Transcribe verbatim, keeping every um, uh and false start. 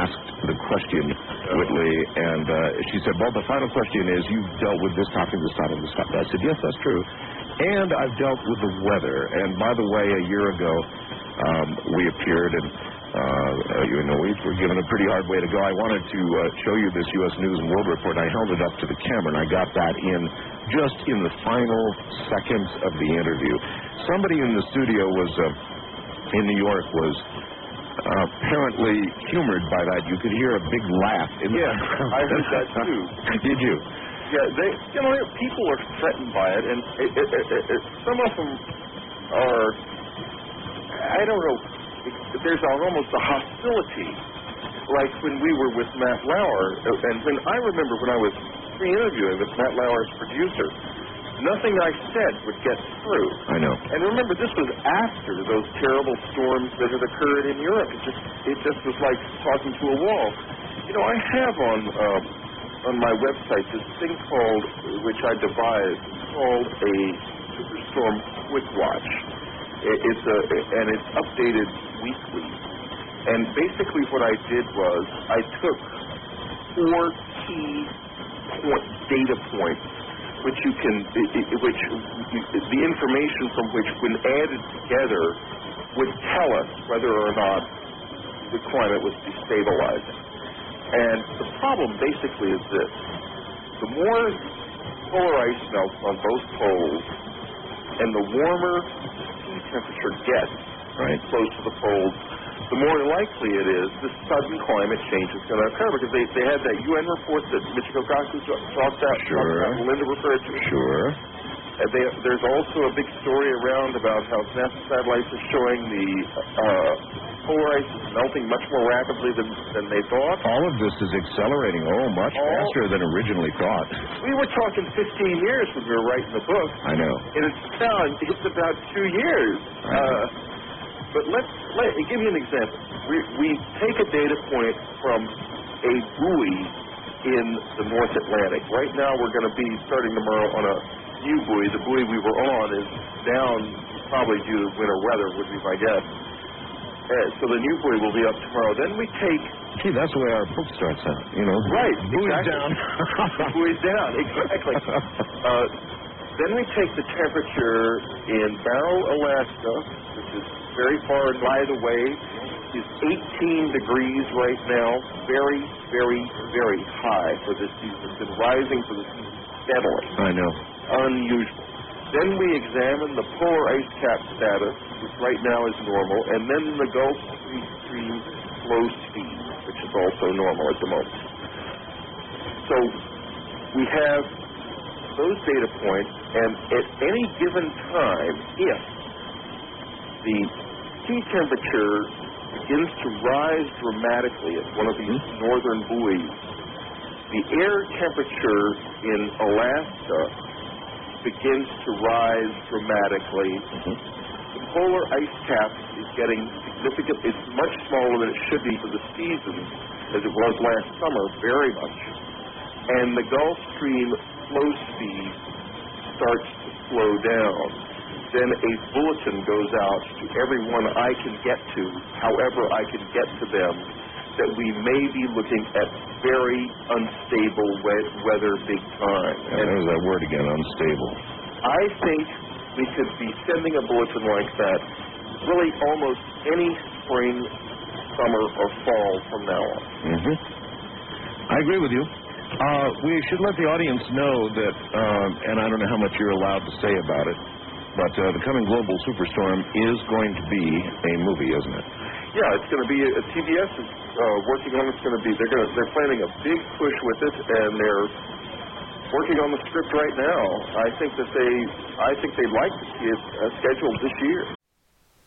asked the question, Whitley, and uh, she said, well, the final question is, you've dealt with this topic, this topic, this topic. I said, yes, that's true. And I've dealt with the weather. And by the way, a year ago, um, we appeared and Uh, you know, we were given a pretty hard way to go. I wanted to uh, show you this U S News and World Report, and I held it up to the camera, and I got that in just in the final seconds of the interview. Somebody in the studio was, uh, in New York, was uh, apparently humored by that. You could hear a big laugh in the Yeah, I heard that too. Did you? Yeah, they, you know, people are threatened by it, and it, it, it, it, some of them are, I don't know, there's almost a hostility, like when we were with Matt Lauer, and when I remember when I was pre-interviewing with Matt Lauer's producer, nothing I said would get through. I know. And remember, this was after those terrible storms that had occurred in Europe. It just, it just was like talking to a wall. You know, I have on um, on my website this thing called, which I devised, called a Superstorm Quick Watch. It's a, and it's updated weekly. And basically what I did was I took four key point, data points, which you can, which the information from which, when added together, would tell us whether or not the climate was destabilizing. And the problem basically is this: the more polar ice melts on both poles, and the warmer temperature gets right close to the poles, the more likely it is this sudden climate change is going to occur, because they, they had that U N report that Michiko Kaku talked about, sure. Linda referred to. Sure. And they, there's also a big story around about how NASA satellites are showing the uh, polar ice is melting much more rapidly than, than they thought. All of this is accelerating, oh, much All, faster than originally thought. We were talking fifteen years when we were writing the book. I know. And it's now, it's about two years. Uh, but let's, let me give you an example. We, we take a data point from a buoy in the North Atlantic. Right now we're going to be starting tomorrow on a new buoy. The buoy we were on is down probably due to winter weather, would be my guess. Uh, so the new buoy will be up tomorrow. Then we take... Gee, that's the way our book starts out, you know. Right. Buoy's exactly. down. Buoy's down, exactly. Uh, then we take the temperature in Barrow, Alaska, which is very far and by the way, is eighteen degrees right now. Very, very, very high for this season. It's been rising for the season steadily. I know. Unusual. Then we examine the polar ice cap status, which right now is normal, and then the Gulf Stream flow speed, which is also normal at the moment. So we have those data points, and at any given time, if the sea temperature begins to rise dramatically at one of these northern buoys, the air temperature in Alaska begins to rise dramatically. Mm-hmm. The polar ice cap is getting significant. It's much smaller than it should be for the season, as it was last summer, very much. And the Gulf Stream flow speed starts to slow down. Then a bulletin goes out to everyone I can get to, however I can get to them, that we may be looking at very unstable we- weather big time. And there's that word again, unstable. I think we could be sending a bulletin like that really almost any spring, summer, or fall from now on. Mm-hmm. I agree with you. Uh, we should let the audience know that, uh, and I don't know how much you're allowed to say about it, but uh, the coming global superstorm is going to be a movie, isn't it? Yeah, it's going to be. Uh, T B S is uh, working on. It's going to be. They're going. They're planning a big push with it, and they're working on the script right now. I think that they. I think they'd like to see it uh, scheduled this year.